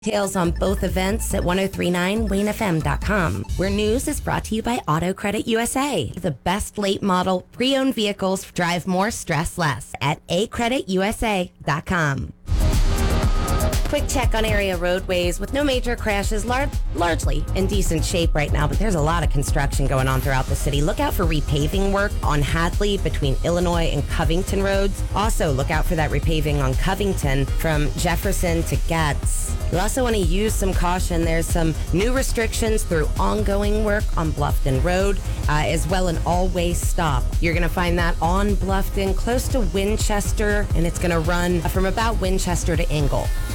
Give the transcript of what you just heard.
Details on both events at 1039waynefm.com, where news is brought to you by Auto Credit USA. The best late model pre-owned vehicles drive more, stress less at acreditusa.com. Quick check on area roadways with no major crashes, largely in decent shape right now, but there's a lot of construction going on throughout the city. Look out for repaving work on Hadley between Illinois and Covington roads. Also, look out for that repaving on Covington from Jefferson to Getz. You also want to use some caution. There's some new restrictions through ongoing work on Bluffton Road, as well an all-way stop. You're going to find that on Bluffton, close to Winchester, and it's going to run from about Winchester to Ingle.